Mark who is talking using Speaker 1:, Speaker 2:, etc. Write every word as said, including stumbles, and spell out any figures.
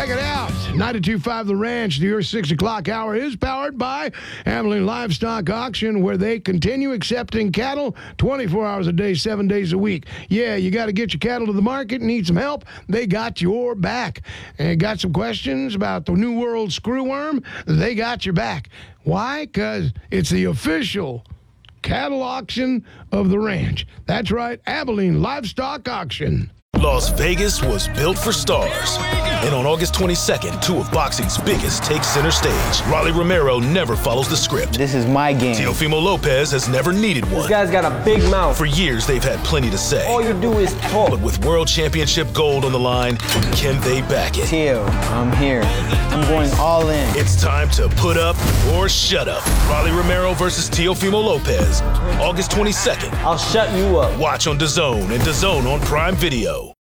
Speaker 1: Check it out. ninety-two point five The Ranch, your six o'clock hour is powered by Abilene Livestock Auction, where they continue accepting cattle twenty-four hours a day, seven days a week. Yeah, you got to get your cattle to the market, need some help, they got your back. And got some questions about the New World screwworm, they got your back. Why? Because it's the official cattle auction of the ranch. That's right, Abilene Livestock Auction.
Speaker 2: Las Vegas was built for stars. And on August twenty-second, two of boxing's biggest take center stage. Rolly Romero never follows the script.
Speaker 3: This is my game.
Speaker 2: Teofimo Lopez has never needed one.
Speaker 3: This guy's got a big mouth.
Speaker 2: For years, they've had plenty to say.
Speaker 3: All you do is talk.
Speaker 2: But with World Championship gold on the line, can they back it?
Speaker 3: Teo, I'm here. I'm going all in.
Speaker 2: It's time to put up or shut up. Rolly Romero versus Teofimo Lopez. August twenty-second.
Speaker 3: I'll shut you up.
Speaker 2: Watch on DAZN and DAZN on Prime Video.